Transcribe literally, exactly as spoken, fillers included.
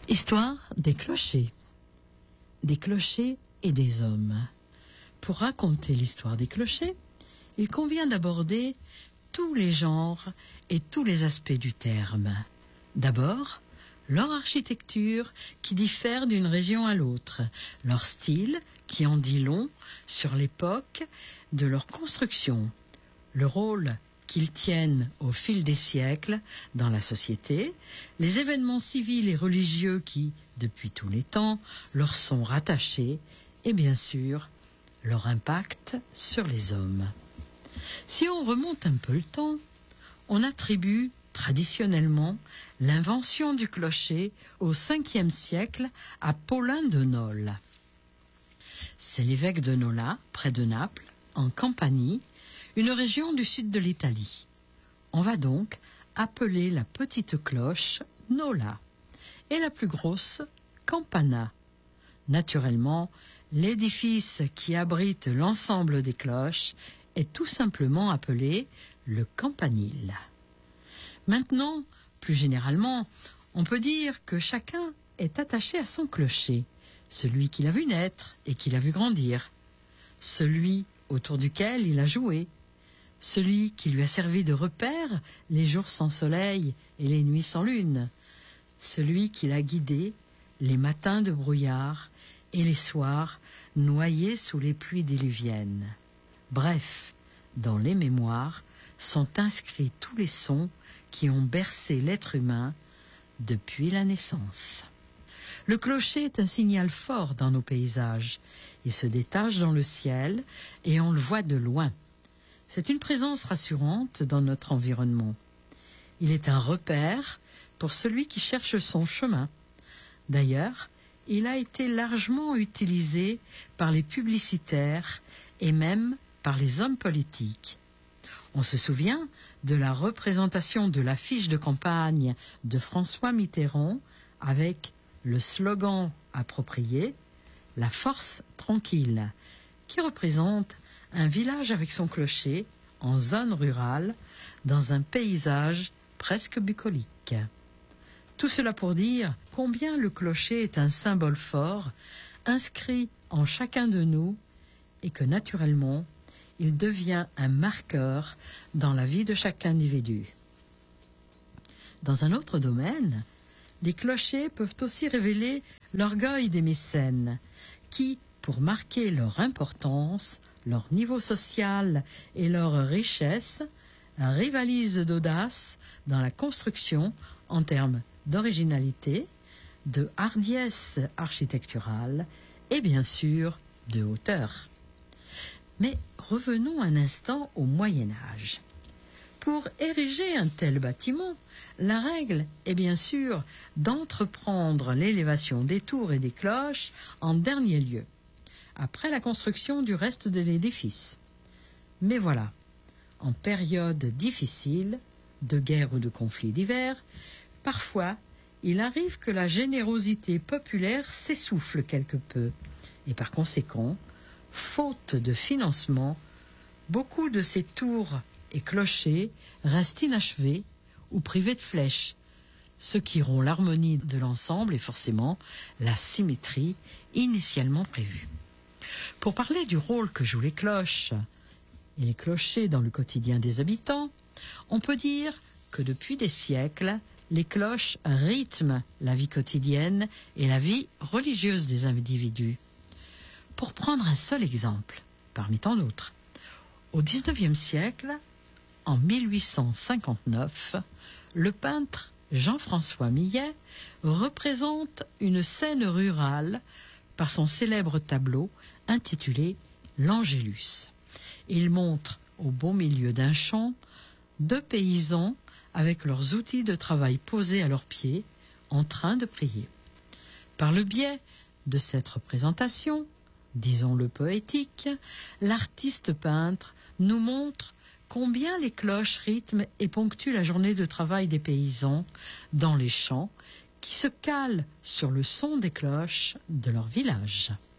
Histoire des clochers. Des clochers et des hommes. Pour raconter l'histoire des clochers, il convient d'aborder tous les genres et tous les aspects du terme. D'abord, leur architecture qui diffère d'une région à l'autre, leur style qui en dit long sur l'époque de leur construction, le rôle qu'ils tiennent au fil des siècles dans la société, les événements civils et religieux qui, depuis tous les temps, leur sont rattachés et bien sûr, leur impact sur les hommes. Si on remonte un peu le temps, on attribue traditionnellement l'invention du clocher au cinquième siècle à Paulin de Nole. C'est l'évêque de Nola, près de Naples, en Campanie, une région du sud de l'Italie. On va donc appeler la petite cloche Nola et la plus grosse Campana. Naturellement, l'édifice qui abrite l'ensemble des cloches est tout simplement appelé le campanile. Maintenant, plus généralement, on peut dire que chacun est attaché à son clocher, celui qu'il a vu naître et qu'il a vu grandir, celui autour duquel il a joué, celui qui lui a servi de repère les jours sans soleil et les nuits sans lune, celui qui l'a guidé les matins de brouillard et les soirs noyés sous les pluies diluviennes. Bref, dans les mémoires sont inscrits tous les sons qui ont bercé l'être humain depuis la naissance. Le clocher est un signal fort dans nos paysages. Il se détache dans le ciel et on le voit de loin. C'est une présence rassurante dans notre environnement. Il est un repère pour celui qui cherche son chemin. D'ailleurs, il a été largement utilisé par les publicitaires et même par les hommes politiques. On se souvient de la représentation de l'affiche de campagne de François Mitterrand avec le slogan approprié « La force tranquille » qui représente un village avec son clocher en zone rurale dans un paysage presque bucolique. Tout cela pour dire combien le clocher est un symbole fort, inscrit en chacun de nous et que naturellement, il devient un marqueur dans la vie de chaque individu. Dans un autre domaine, les clochers peuvent aussi révéler l'orgueil des mécènes qui, pour marquer leur importance, leur niveau social et leur richesse, rivalisent d'audace dans la construction en termes d'originalité, de hardiesse architecturale et bien sûr de hauteur. Mais revenons un instant au Moyen-Âge. Pour ériger un tel bâtiment, la règle est bien sûr d'entreprendre l'élévation des tours et des cloches en dernier lieu, après la construction du reste de l'édifice. Mais voilà, en période difficile, de guerre ou de conflits divers, parfois il arrive que la générosité populaire s'essouffle quelque peu, et par conséquent, faute de financement, beaucoup de ces tours et clochers restent inachevés ou privés de flèches, ce qui rompt l'harmonie de l'ensemble et forcément la symétrie initialement prévue. Pour parler du rôle que jouent les cloches et les clochers dans le quotidien des habitants, on peut dire que depuis des siècles, les cloches rythment la vie quotidienne et la vie religieuse des individus. Pour prendre un seul exemple, parmi tant d'autres, au dix-neuvième siècle, en mille huit cent cinquante-neuf, le peintre Jean-François Millet représente une scène rurale par son célèbre tableau intitulé « L'Angélus ». Il montre, au beau milieu d'un champ, deux paysans avec leurs outils de travail posés à leurs pieds, en train de prier. Par le biais de cette représentation, disons-le poétique, l'artiste peintre nous montre combien les cloches rythment et ponctuent la journée de travail des paysans dans les champs qui se calent sur le son des cloches de leur village.